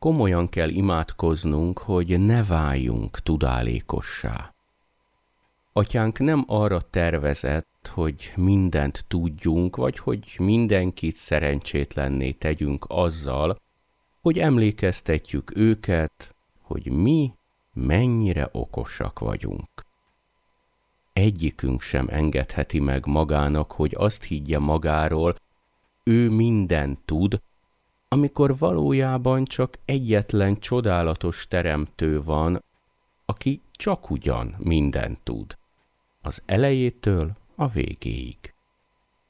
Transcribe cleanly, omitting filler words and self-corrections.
komolyan kell imádkoznunk, hogy ne váljunk tudálékossá. Atyánk nem arra tervezett, hogy mindent tudjunk, vagy hogy mindenkit szerencsétlenné tegyünk azzal, hogy emlékeztetjük őket, hogy mi mennyire okosak vagyunk. Egyikünk sem engedheti meg magának, hogy azt higgye magáról, ő mindent tud, amikor valójában csak egyetlen csodálatos teremtő van, aki csak ugyan mindent tud, az elejétől a végéig.